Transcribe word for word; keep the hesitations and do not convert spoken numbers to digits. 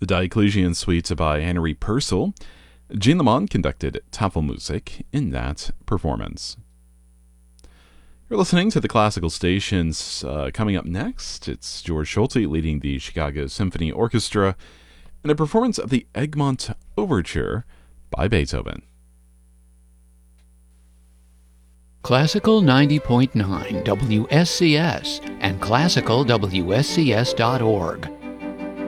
The Diocletian Suite by Henry Purcell. Jean Lemond conducted Tafelmusik in that performance. You're listening to the Classical Stations. Uh, coming up next, it's George Schulte leading the Chicago Symphony Orchestra in a performance of the Egmont Overture by Beethoven. Classical ninety point nine W S C S and classical W S C S dot org